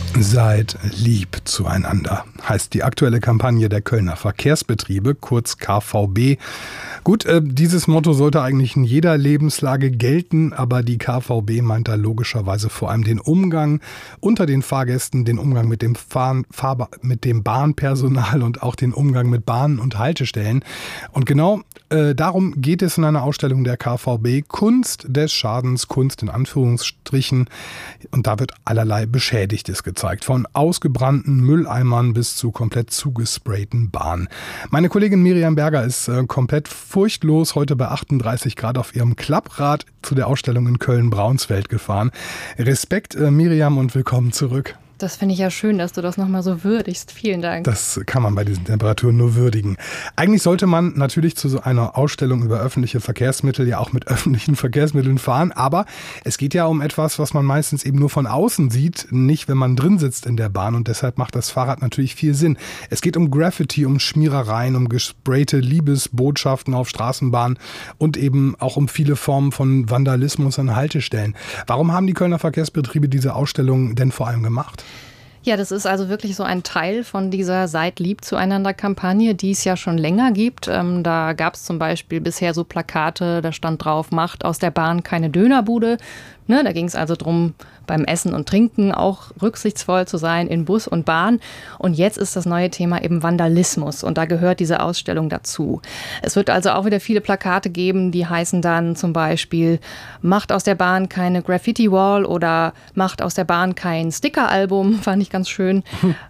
Seid lieb zueinander, heißt die aktuelle Kampagne der Kölner Verkehrsbetriebe, kurz KVB. Gut, dieses Motto sollte eigentlich in jeder Lebenslage gelten, aber die KVB meint da logischerweise vor allem den Umgang unter den Fahrgästen, den Umgang mit dem mit dem Bahnpersonal und auch den Umgang mit Bahnen und Haltestellen. Und genau darum geht es in einer Ausstellung der KVB, Kunst des Schadens, Kunst in Anführungsstrichen. Und da wird allerlei Beschädigtes gezeigt, von ausgebrannten Mülleimern bis zu komplett zugesprayten Bahnen. Meine Kollegin Miriam Berger ist komplett furchtlos heute bei 38 Grad auf ihrem Klapprad zu der Ausstellung in Köln-Braunsfeld gefahren. Respekt, Miriam, und willkommen zurück. Das finde ich ja schön, dass du das nochmal so würdigst. Vielen Dank. Das kann man bei diesen Temperaturen nur würdigen. Eigentlich sollte man natürlich zu so einer Ausstellung über öffentliche Verkehrsmittel ja auch mit öffentlichen Verkehrsmitteln fahren. Aber es geht ja um etwas, was man meistens eben nur von außen sieht, nicht wenn man drin sitzt in der Bahn. Und deshalb macht das Fahrrad natürlich viel Sinn. Es geht um Graffiti, um Schmierereien, um gesprayte Liebesbotschaften auf Straßenbahnen und eben auch um viele Formen von Vandalismus an Haltestellen. Warum haben die Kölner Verkehrsbetriebe diese Ausstellung denn vor allem gemacht? Ja, das ist also wirklich so ein Teil von dieser Seid lieb zueinander Kampagne, die es ja schon länger gibt. Da gab es zum Beispiel bisher so Plakate, da stand drauf, macht aus der Bahn keine Dönerbude. Ne, da ging es also darum, beim Essen und Trinken auch rücksichtsvoll zu sein in Bus und Bahn. Und jetzt ist das neue Thema eben Vandalismus und da gehört diese Ausstellung dazu. Es wird also auch wieder viele Plakate geben, die heißen dann zum Beispiel, macht aus der Bahn keine Graffiti-Wall oder macht aus der Bahn kein Sticker-Album, fand ich ganz schön.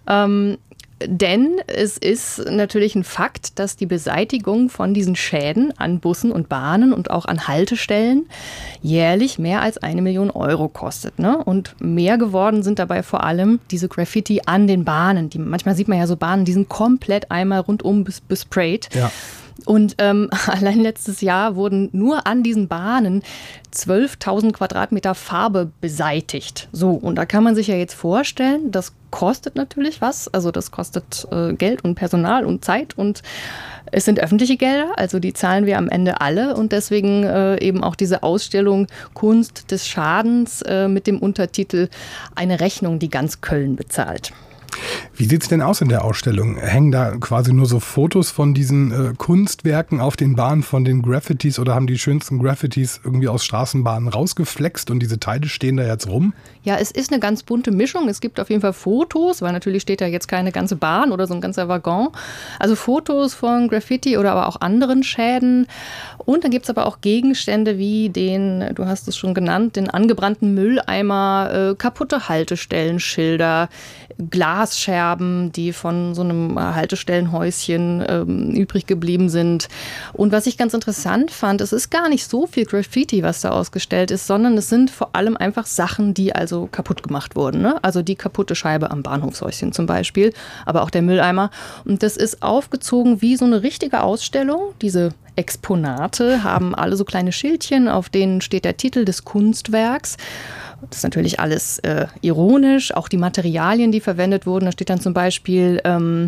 Denn es ist natürlich ein Fakt, dass die Beseitigung von diesen Schäden an Bussen und Bahnen und auch an Haltestellen jährlich mehr als 1 Million Euro kostet. Ne? Und mehr geworden sind dabei vor allem diese Graffiti an den Bahnen. Manchmal sieht man ja so Bahnen, die sind komplett einmal rundum besprayt. Ja. Und allein letztes Jahr wurden nur an diesen Bahnen 12.000 Quadratmeter Farbe beseitigt. So, und da kann man sich ja jetzt vorstellen, das kostet natürlich was. Also das kostet Geld und Personal und Zeit und es sind öffentliche Gelder, also die zahlen wir am Ende alle. Und deswegen eben auch diese Ausstellung Kunst des Schadens mit dem Untertitel Eine Rechnung, die ganz Köln bezahlt. Wie sieht es denn aus in der Ausstellung? Hängen da quasi nur so Fotos von diesen Kunstwerken auf den Bahnen, von den Graffitis, oder haben die schönsten Graffitis irgendwie aus Straßenbahnen rausgeflext und diese Teile stehen da jetzt rum? Ja, es ist eine ganz bunte Mischung. Es gibt auf jeden Fall Fotos, weil natürlich steht da jetzt keine ganze Bahn oder so ein ganzer Waggon. Also Fotos von Graffiti oder aber auch anderen Schäden. Und dann gibt es aber auch Gegenstände wie den, du hast es schon genannt, den angebrannten Mülleimer, kaputte Haltestellenschilder, Glasscherben, die von so einem Haltestellenhäuschen übrig geblieben sind. Und was ich ganz interessant fand, es ist gar nicht so viel Graffiti, was da ausgestellt ist, sondern es sind vor allem einfach Sachen, die also kaputt gemacht wurden. Ne? Also die kaputte Scheibe am Bahnhofshäuschen zum Beispiel, aber auch der Mülleimer. Und das ist aufgezogen wie so eine richtige Ausstellung. Diese Exponate haben alle so kleine Schildchen, auf denen steht der Titel des Kunstwerks. Das ist natürlich alles ironisch, auch die Materialien, die verwendet wurden. Da steht dann zum Beispiel,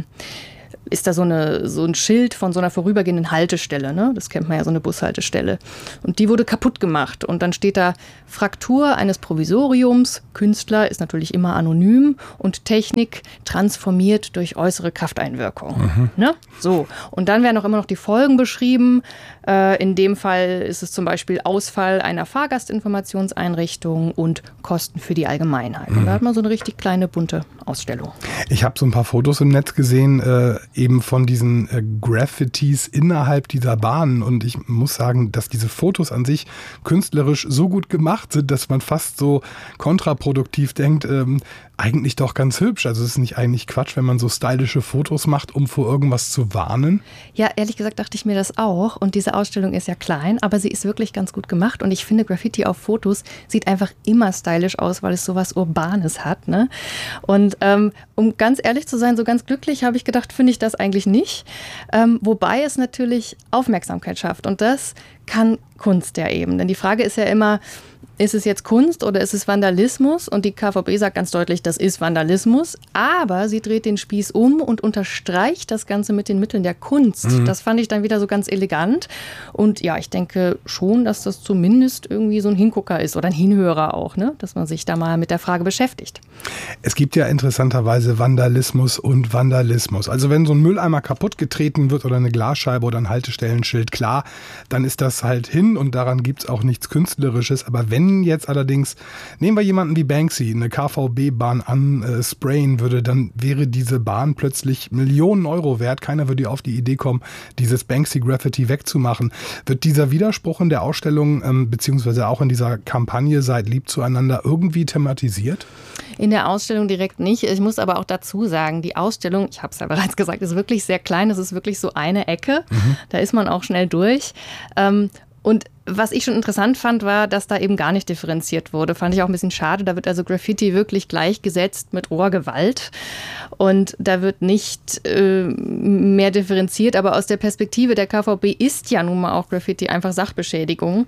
ist da so ein Schild von so einer vorübergehenden Haltestelle. Ne? Das kennt man ja, so eine Bushaltestelle. Und die wurde kaputt gemacht. Und dann steht da Fraktur eines Provisoriums. Künstler ist natürlich immer anonym. Und Technik transformiert durch äußere Krafteinwirkung. Mhm. Ne? So. Und dann werden auch immer noch die Folgen beschrieben. In dem Fall ist es zum Beispiel Ausfall einer Fahrgastinformationseinrichtung und Kosten für die Allgemeinheit. Und da hat man so eine richtig kleine, bunte Ausstellung. Ich habe so ein paar Fotos im Netz gesehen, eben von diesen Graffitis innerhalb dieser Bahnen. Und ich muss sagen, dass diese Fotos an sich künstlerisch so gut gemacht sind, dass man fast so kontraproduktiv denkt, eigentlich doch ganz hübsch. Also es ist nicht eigentlich Quatsch, wenn man so stylische Fotos macht, um vor irgendwas zu warnen? Ja, ehrlich gesagt dachte ich mir das auch. Und diese Ausstellung ist ja klein, aber sie ist wirklich ganz gut gemacht. Und ich finde, Graffiti auf Fotos sieht einfach immer stylisch aus, weil es so was Urbanes hat. Ne? Und um ganz ehrlich zu sein, so ganz glücklich habe ich gedacht, finde ich das eigentlich nicht. Wobei es natürlich Aufmerksamkeit schafft. Und das kann Kunst ja eben. Denn die Frage ist ja immer, ist es jetzt Kunst oder ist es Vandalismus? Und die KVB sagt ganz deutlich, das ist Vandalismus. Aber sie dreht den Spieß um und unterstreicht das Ganze mit den Mitteln der Kunst. Das fand ich dann wieder so ganz elegant. Und ja, ich denke schon, dass das zumindest irgendwie so ein Hingucker ist oder ein Hinhörer auch, ne? Dass man sich da mal mit der Frage beschäftigt. Es gibt ja interessanterweise Vandalismus und Vandalismus. Also wenn so ein Mülleimer kaputt getreten wird oder eine Glasscheibe oder ein Haltestellenschild, klar, dann ist das halt hin und daran gibt es auch nichts Künstlerisches. Aber wenn jetzt allerdings, nehmen wir jemanden wie Banksy, eine KVB-Bahn ansprayen würde, dann wäre diese Bahn plötzlich Millionen Euro wert. Keiner würde auf die Idee kommen, dieses Banksy-Graffiti wegzumachen. Wird dieser Widerspruch in der Ausstellung beziehungsweise auch in dieser Kampagne Seid lieb zueinander irgendwie thematisiert? In der Ausstellung direkt nicht. Ich muss aber auch dazu sagen, die Ausstellung, ich habe es ja bereits gesagt, ist wirklich sehr klein. Es ist wirklich so eine Ecke. Da ist man auch schnell durch. Und was ich schon interessant fand, war, dass da eben gar nicht differenziert wurde. Fand ich auch ein bisschen schade. Da wird also Graffiti wirklich gleichgesetzt mit roher Gewalt. Und da wird nicht mehr differenziert. Aber aus der Perspektive der KVB ist ja nun mal auch Graffiti einfach Sachbeschädigung.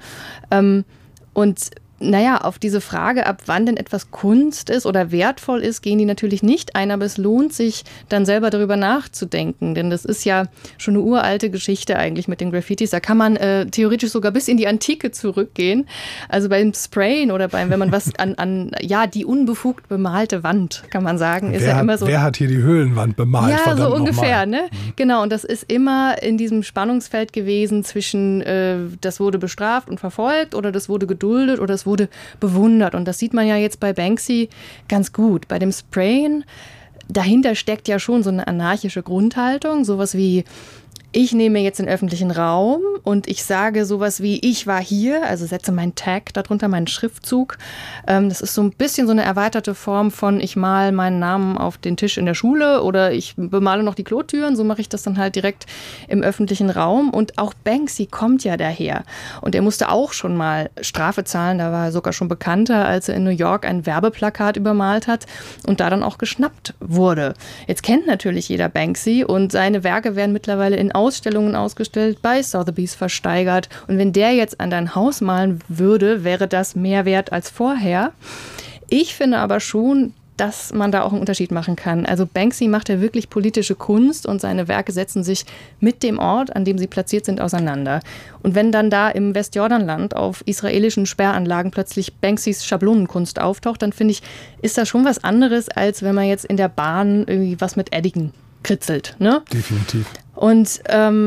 Und naja, auf diese Frage, ab wann denn etwas Kunst ist oder wertvoll ist, gehen die natürlich nicht ein. Aber es lohnt sich, dann selber darüber nachzudenken. Denn das ist ja schon eine uralte Geschichte eigentlich mit den Graffitis. Da kann man theoretisch sogar bis in die Antike zurückgehen. Also beim Sprayen oder wenn man was ja, die unbefugt bemalte Wand, kann man sagen, ist ja immer so. Wer hat hier die Höhlenwand bemalt? Ja, so ungefähr, ne? Genau, und das ist immer in diesem Spannungsfeld gewesen zwischen, das wurde bestraft und verfolgt oder das wurde geduldet oder das wurde bewundert. Und das sieht man ja jetzt bei Banksy ganz gut. Bei dem Sprayen, dahinter steckt ja schon so eine anarchische Grundhaltung, sowas wie ich nehme jetzt den öffentlichen Raum und ich sage sowas wie, ich war hier, also setze meinen Tag darunter, meinen Schriftzug. Das ist so ein bisschen so eine erweiterte Form von, ich male meinen Namen auf den Tisch in der Schule oder ich bemale noch die Klotüren. So mache ich das dann halt direkt im öffentlichen Raum. Und auch Banksy kommt ja daher. Und er musste auch schon mal Strafe zahlen. Da war er sogar schon bekannter, als er in New York ein Werbeplakat übermalt hat und da dann auch geschnappt wurde. Jetzt kennt natürlich jeder Banksy und seine Werke werden mittlerweile in Ausstellungen ausgestellt, bei Sotheby's versteigert. Und wenn der jetzt an dein Haus malen würde, wäre das mehr wert als vorher. Ich finde aber schon, dass man da auch einen Unterschied machen kann. Also Banksy macht ja wirklich politische Kunst und seine Werke setzen sich mit dem Ort, an dem sie platziert sind, auseinander. Und wenn dann da im Westjordanland auf israelischen Sperranlagen plötzlich Banksys Schablonenkunst auftaucht, dann finde ich, ist das schon was anderes, als wenn man jetzt in der Bahn irgendwie was mit Eddingen kritzelt, ne? Definitiv. Und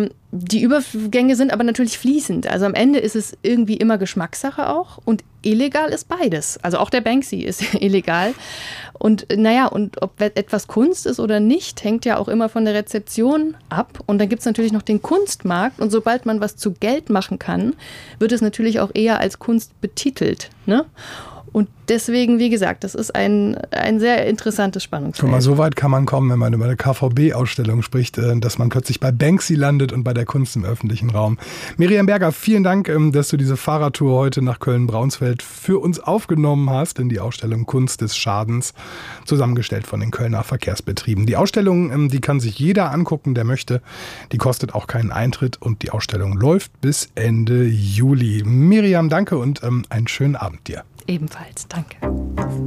die Übergänge sind aber natürlich fließend. Also am Ende ist es irgendwie immer Geschmackssache auch und illegal ist beides. Also auch der Banksy ist illegal. Und naja, und ob etwas Kunst ist oder nicht, hängt ja auch immer von der Rezeption ab. Und dann gibt es natürlich noch den Kunstmarkt. Und sobald man was zu Geld machen kann, wird es natürlich auch eher als Kunst betitelt, ne? Und deswegen, wie gesagt, das ist ein sehr interessantes Spannungsfeld. Guck mal, so weit kann man kommen, wenn man über eine KVB-Ausstellung spricht, dass man plötzlich bei Banksy landet und bei der Kunst im öffentlichen Raum. Miriam Berger, vielen Dank, dass du diese Fahrradtour heute nach Köln-Braunsfeld für uns aufgenommen hast in die Ausstellung Kunst des Schadens, zusammengestellt von den Kölner Verkehrsbetrieben. Die Ausstellung, die kann sich jeder angucken, der möchte. Die kostet auch keinen Eintritt und die Ausstellung läuft bis Ende Juli. Miriam, danke und einen schönen Abend dir. Ebenfalls, danke.